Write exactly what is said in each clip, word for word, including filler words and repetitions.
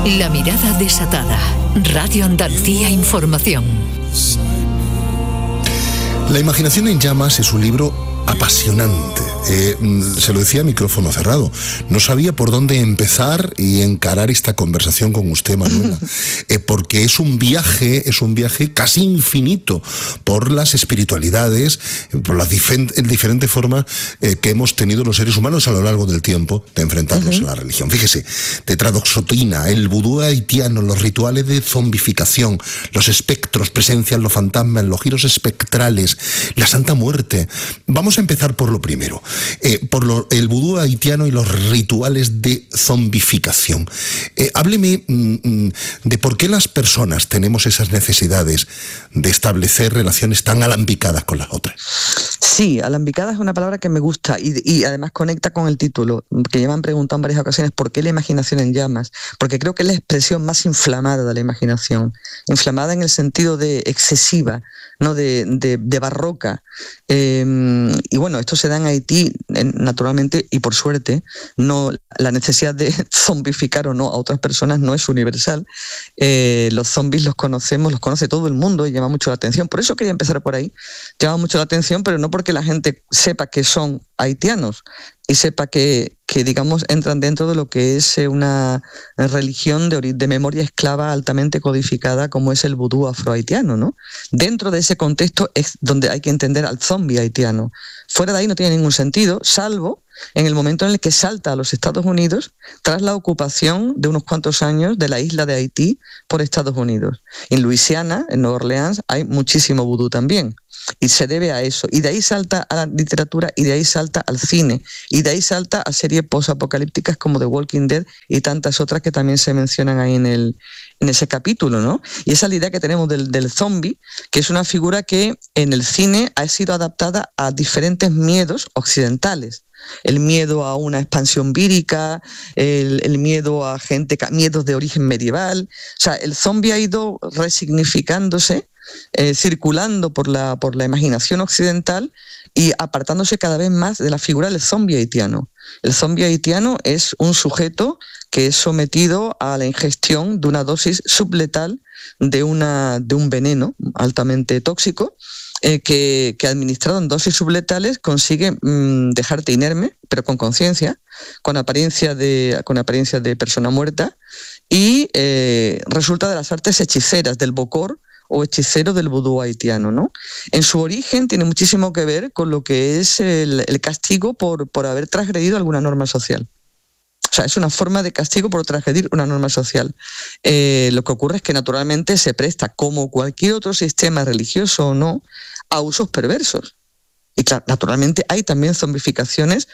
La mirada desatada. Radio Andalucía Información. La imaginación en llamas es un libro apasionante. Eh, se lo decía a micrófono cerrado. No sabía por dónde empezar y encarar esta conversación con usted, Manuela, eh, porque es un viaje, es un viaje casi infinito por las espiritualidades, por las difen- diferentes formas eh, que hemos tenido los seres humanos a lo largo del tiempo de enfrentarnos uh-huh. a la religión. Fíjese, tetradoxotina, el vudú haitiano, los rituales de zombificación, los espectros, presencian los fantasmas, los giros espectrales, la Santa Muerte. Vamos a empezar por lo primero. Eh, por lo, el vudú haitiano y los rituales de zombificación. Eh, hábleme mm, de por qué las personas tenemos esas necesidades de establecer relaciones tan alambicadas con las otras. Sí, alambicada es una palabra que me gusta y, y además conecta con el título, que ya me han preguntado en varias ocasiones por qué la imaginación en llamas, porque creo que es la expresión más inflamada de la imaginación, inflamada en el sentido de excesiva, ¿no? de, de, de barroca. Eh, y bueno, esto se da en Haití, naturalmente, y por suerte, no la necesidad de zombificar o no a otras personas no es universal. Eh, los zombies los conocemos, los conoce todo el mundo y llama mucho la atención. Por eso quería empezar por ahí. Llama mucho la atención, pero no porque la gente sepa que son haitianos y sepa que, que digamos, entran dentro de lo que es una religión de, ori- de memoria esclava altamente codificada como es el vudú afrohaitiano, ¿no? Dentro de ese contexto es donde hay que entender al zombie haitiano. Fuera de ahí no tiene ningún sentido, salvo en el momento en el que salta a los Estados Unidos tras la ocupación de unos cuantos años de la isla de Haití por Estados Unidos. En Luisiana, en Nueva Orleans, hay muchísimo vudú también. Y se debe a eso. Y de ahí salta a la literatura, y de ahí salta al cine, y de ahí salta a series posapocalípticas como The Walking Dead y tantas otras que también se mencionan ahí en el en ese capítulo, ¿no? Y esa es la idea que tenemos del, del zombie, que es una figura que en el cine ha sido adaptada a diferentes miedos occidentales. El miedo a una expansión vírica, el, el miedo a gente, miedos de origen medieval. O sea, el zombie ha ido resignificándose, eh, circulando por la, por la imaginación occidental y apartándose cada vez más de la figura del zombie haitiano. El zombie haitiano es un sujeto que es sometido a la ingestión de una dosis subletal de, una, de un veneno altamente tóxico, eh, que, que administrado en dosis subletales consigue mmm, dejarte inerme, pero con conciencia, con apariencia de, con apariencia de persona muerta, y eh, resulta de las artes hechiceras, del bokor o hechicero del vudú haitiano, ¿no? En su origen tiene muchísimo que ver con lo que es el, el castigo por, por haber transgredido alguna norma social. O sea, es una forma de castigo por transgredir una norma social. Eh, lo que ocurre es que naturalmente se presta, como cualquier otro sistema religioso o no, a usos perversos. Y claro, naturalmente hay también zombificaciones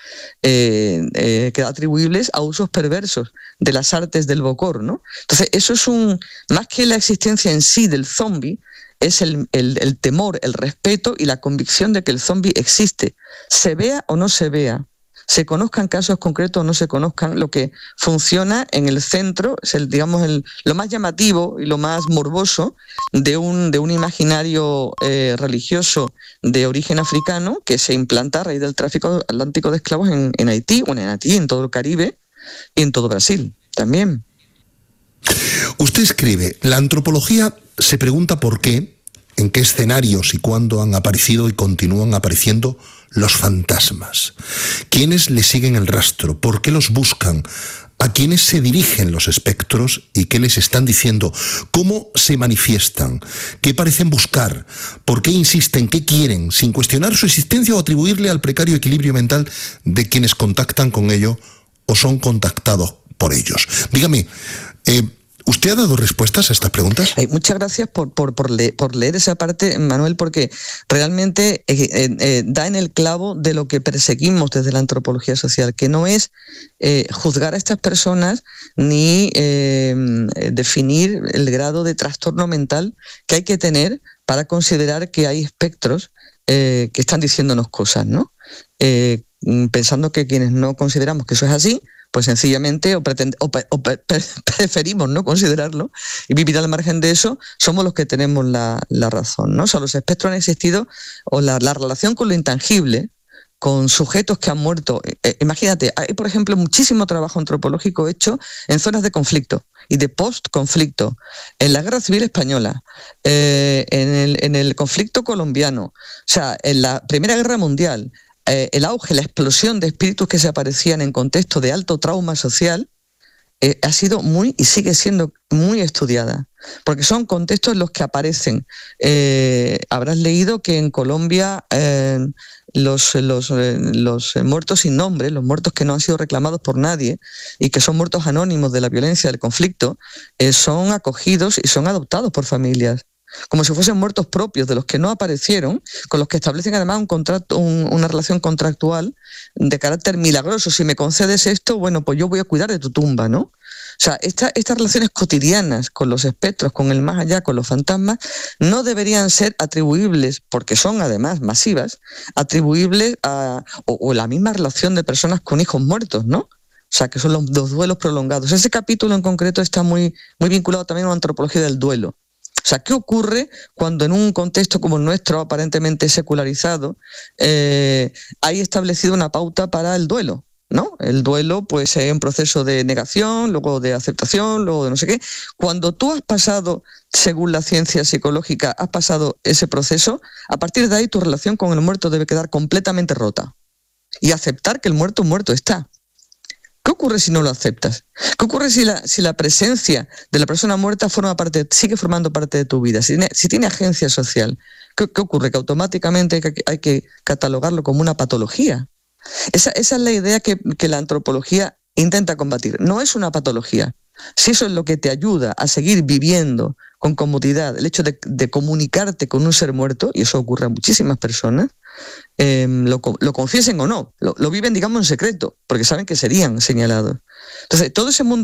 eh, eh, que atribuibles a usos perversos de las artes del bokor, ¿no? Entonces, eso es un, más que la existencia en sí del zombie, es el, el, el temor, el respeto y la convicción de que el zombie existe, se vea o no se vea, se conozcan casos concretos o no se conozcan. Lo que funciona en el centro es el, digamos, el, lo más llamativo y lo más morboso de un, de un imaginario eh, religioso de origen africano que se implanta a raíz del tráfico atlántico de esclavos en, en Haití, bueno, en Haití, en todo el Caribe y en todo Brasil también. Usted escribe, la antropología se pregunta por qué, en qué escenarios y cuándo han aparecido y continúan apareciendo los fantasmas. ¿Quiénes le siguen el rastro? ¿Por qué los buscan? ¿A quiénes se dirigen los espectros y qué les están diciendo? ¿Cómo se manifiestan? ¿Qué parecen buscar? ¿Por qué insisten? ¿Qué quieren? Sin cuestionar su existencia o atribuirle al precario equilibrio mental de quienes contactan con ello o son contactados por ellos. Dígame, eh, ¿usted ha dado respuestas a estas preguntas? Eh, muchas gracias por, por, por, leer, por leer esa parte, Manuel, porque realmente eh, eh, eh, da en el clavo de lo que perseguimos desde la antropología social, que no es eh, juzgar a estas personas ni eh, definir el grado de trastorno mental que hay que tener para considerar que hay espectros eh, que están diciéndonos cosas, ¿no? Eh, pensando que quienes no consideramos que eso es así, pues sencillamente o, pretend, o, o pre, preferimos no considerarlo y vivir al margen de eso, somos los que tenemos la, la razón, ¿no? O sea, los espectros han existido, o la, la relación con lo intangible con sujetos que han muerto. Eh, imagínate, hay por ejemplo muchísimo trabajo antropológico hecho en zonas de conflicto y de post-conflicto, en la Guerra Civil Española, eh, en, el, en el conflicto colombiano, o sea, en la Primera Guerra Mundial, eh, el auge, la explosión de espíritus que se aparecían en contexto de alto trauma social, Eh, ha sido muy y sigue siendo muy estudiada, porque son contextos en los que aparecen. Eh, habrás leído que en Colombia eh, los, los, eh, los muertos sin nombre, los muertos que no han sido reclamados por nadie y que son muertos anónimos de la violencia del conflicto, eh, son acogidos y son adoptados por familias, como si fuesen muertos propios de los que no aparecieron, con los que establecen además un contrato, un, una relación contractual de carácter milagroso. Si me concedes esto, bueno, pues yo voy a cuidar de tu tumba, ¿no? O sea, esta, estas relaciones cotidianas con los espectros, con el más allá, con los fantasmas, no deberían ser atribuibles, porque son además masivas, atribuibles a o, o la misma relación de personas con hijos muertos, ¿no? O sea, que son los, los duelos prolongados. Ese capítulo en concreto está muy, muy vinculado también a la antropología del duelo. O sea, ¿qué ocurre cuando en un contexto como el nuestro, aparentemente secularizado, eh, hay establecido una pauta para el duelo? ¿No? El duelo, pues, es un proceso de negación, luego de aceptación, luego de no sé qué. Cuando tú has pasado, según la ciencia psicológica, has pasado ese proceso, a partir de ahí tu relación con el muerto debe quedar completamente rota. Y aceptar que el muerto muerto está. ¿Qué ocurre si no lo aceptas? ¿Qué ocurre si la, si la presencia de la persona muerta forma parte, sigue formando parte de tu vida? Si tiene, si tiene agencia social, ¿qué, qué ocurre? Que automáticamente hay que, hay que catalogarlo como una patología. Esa, esa es la idea que, que la antropología intenta combatir. No es una patología. Si eso es lo que te ayuda a seguir viviendo con comodidad, el hecho de, de comunicarte con un ser muerto, y eso ocurre a muchísimas personas, eh, lo, lo confiesen o no, lo, lo viven, digamos, en secreto, porque saben que serían señalados. Entonces, todo ese mundo